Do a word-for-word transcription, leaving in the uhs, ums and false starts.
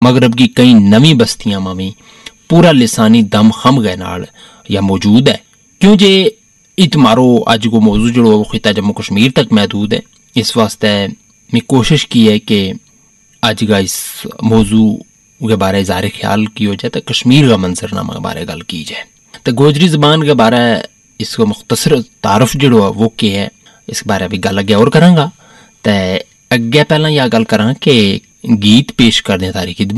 मगरब की कई नवी बस्तियां में भी पूरा लिसानी दम खम गए नाल या मौजूद है। क्यों जे इत मारो अज को मौजू जो वो खिता जम्मू कश्मीर तक महदूद है, इस वास्ते मैं कोशिश की है कि अज का इस मौजू के बारे इज़हार ख्याल की हो जाए तो कश्मीर का मंजरनामा के बारे गल की जाए। तो गोजरी ज़बान के बारे इसको मुख्तसर तारफ जो है वो क्या है, इस बारे अभी गल अगे और करांगा। तो अगे पहला यह गल करा कि गीत पेश कर दें तारी खिदमत